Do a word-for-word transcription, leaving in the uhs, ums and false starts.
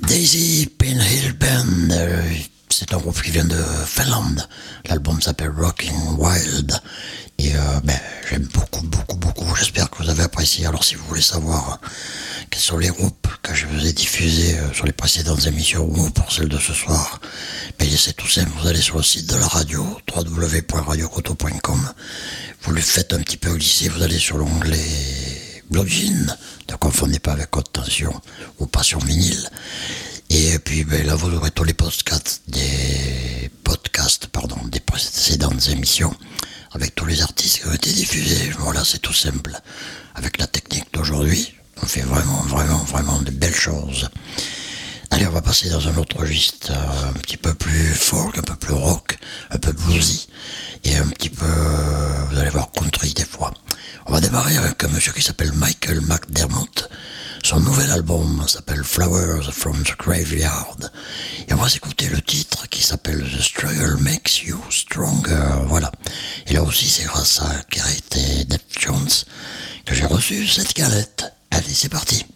Daisy Pinhill Band, euh, c'est un groupe qui vient de Finlande. L'album s'appelle Rocking Wild. Et euh, ben, j'aime beaucoup, beaucoup, beaucoup. J'espère que vous avez apprécié. Alors si vous voulez savoir quels sont les groupes que je vous ai diffusés euh, sur les précédentes émissions ou pour celle de ce soir, ben, c'est tout simple. Vous allez sur le site de la radio, w w w point radio coto point com. Vous le faites un petit peu glisser. Vous allez sur l'onglet Blogin. Ne confondez pas avec Haute Tension ou Passion Vinyle. Et puis ben, là vous aurez tous les podcasts des podcasts pardon des précédentes émissions avec tous les artistes qui ont été diffusés. Voilà, c'est tout simple. Avec la technique d'aujourd'hui, on fait vraiment, vraiment, vraiment de belles choses. Allez, on va passer dans un autre registre euh, un petit peu plus folk, un peu plus rock, un peu bluesy et un petit peu, euh, vous allez voir, country des fois. On va démarrer avec un monsieur qui s'appelle Michael McDermott. Son nouvel album s'appelle Flowers from the Graveyard. Et on va s'écouter le titre qui s'appelle The Struggle Makes You Stronger. Voilà. Et là aussi, c'est grâce à Garrett et Dave Jones que j'ai reçu cette galette. Allez, c'est parti.